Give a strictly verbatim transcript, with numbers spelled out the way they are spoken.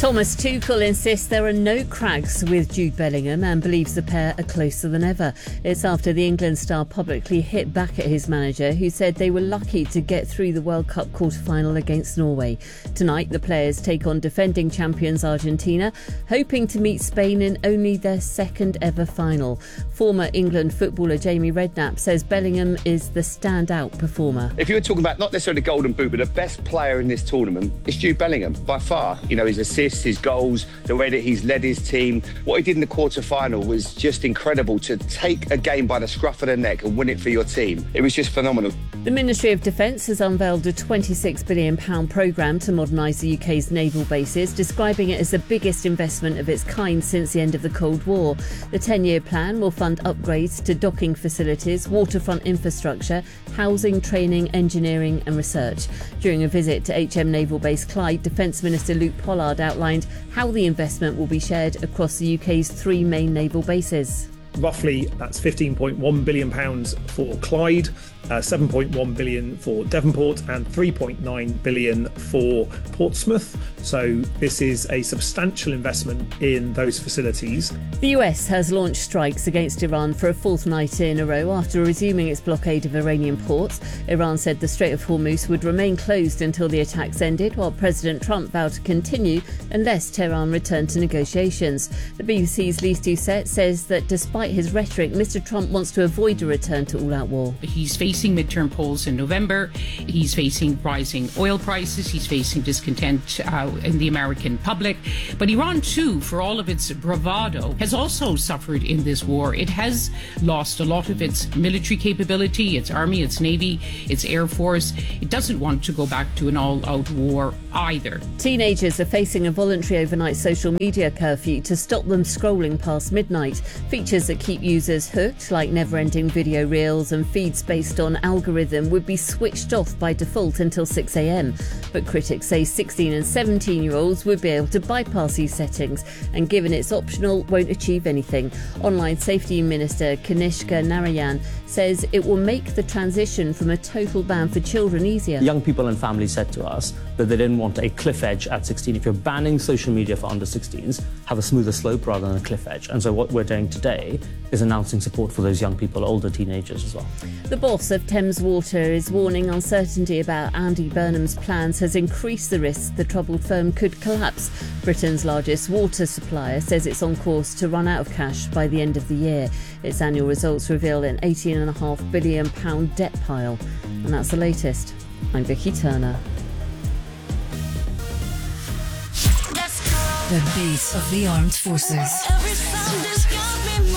Thomas Tuchel insists there are no cracks with Jude Bellingham and believes the pair are closer than ever. It's after the England star publicly hit back at his manager, who said they were lucky to get through the World Cup quarter-final against Norway. Tonight, the players take on defending champions Argentina, hoping to meet Spain in only their second ever final. Former England footballer Jamie Redknapp says Bellingham is the standout performer. If you were talking about not necessarily the Golden Boot, but the best player in this tournament, it's Jude Bellingham, by far. You know, his assists, his goals, the way that he's led his team. What he did in the quarter-final was just incredible, to take a game by the scruff of the neck and win it for your team. It was just phenomenal. The Ministry of Defence has unveiled a twenty-six billion pounds programme to modernise the U K's naval bases, describing it as the biggest investment of its kind since the end of the Cold War. The ten-year plan will fund upgrades to docking facilities, waterfront infrastructure, housing, training, engineering and research. During a visit to H M Naval Base Clyde, Defence Minister Luke Pollard outlined how the investment will be shared across the U K's three main naval bases. Roughly, that's fifteen point one billion pounds for Clyde, uh, seven point one billion pounds for Devonport and three point nine billion pounds for Portsmouth. So this is a substantial investment in those facilities. The U S has launched strikes against Iran for a fourth night in a row after resuming its blockade of Iranian ports. Iran said the Strait of Hormuz would remain closed until the attacks ended, while President Trump vowed to continue unless Tehran returned to negotiations. The B B C's Lise Doucette says that despite his rhetoric, Mister Trump wants to avoid a return to all-out war. He's facing midterm polls in November. He's facing rising oil prices. He's facing discontent uh, in the American public. But Iran, too, for all of its bravado, has also suffered in this war. It has lost a lot of its military capability, its army, its navy, its air force. It doesn't want to go back to an all-out war either. Teenagers are facing a voluntary overnight social media curfew to stop them scrolling past midnight. Features that keep users hooked, like never-ending video reels and feeds based on algorithm, would be switched off by default until six a.m. But critics say sixteen and seventeen-year-olds would be able to bypass these settings and, given it's optional, won't achieve anything. Online Safety Minister Kanishka Narayan says it will make the transition from a total ban for children easier. Young people and families said to us that they didn't want a cliff edge at sixteen. If you're banning social media for under sixteens, have a smoother slope rather than a cliff edge. And so what we're doing today is announcing support for those young people, older teenagers as well. The boss of Thames Water is warning uncertainty about Andy Burnham's plans has increased the risk the troubled firm could collapse. Britain's largest water supplier says it's on course to run out of cash by the end of the year. Its annual results reveal an eighteen point five billion pounds debt pile. And that's the latest. I'm Vicky Turner. The beat of the armed forces.